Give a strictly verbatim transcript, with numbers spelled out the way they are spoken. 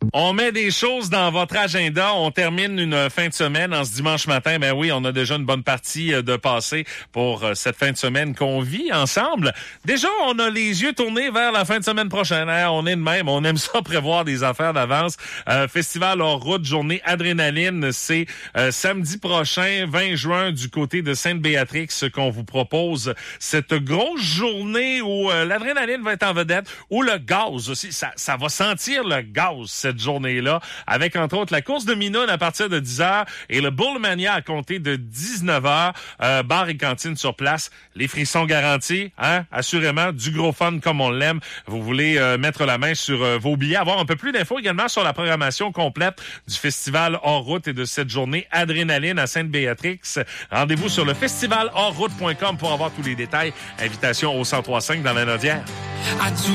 On met des choses dans votre agenda. On termine une fin de semaine en ce dimanche matin. Ben oui, on a déjà une bonne partie de passé pour cette fin de semaine qu'on vit ensemble. Déjà, on a les yeux tournés vers la fin de semaine prochaine. Hein? On est de même. On aime ça prévoir des affaires d'avance. Euh, Festival hors route, journée adrénaline. C'est euh, samedi prochain, vingt juin, du côté de Sainte-Béatrix, qu'on vous propose cette grosse journée où euh, l'adrénaline va être en vedette, où le gaz aussi, ça, ça va sentir le gaz cette journée-là, avec entre autres la course de Minoune à partir de dix heures et le Bullmania à compter de dix-neuf heures. Euh, bar et cantine sur place, les frissons garantis, hein, assurément, du gros fun comme on l'aime. Vous voulez euh, mettre la main sur euh, vos billets, avoir un peu plus d'infos également sur la programmation complète du festival hors route et de cette journée adrénaline à Sainte-Béatrix. Rendez-vous sur le festival hors route point com pour avoir tous les détails. Invitation au cent trois cinq dans la Nodière.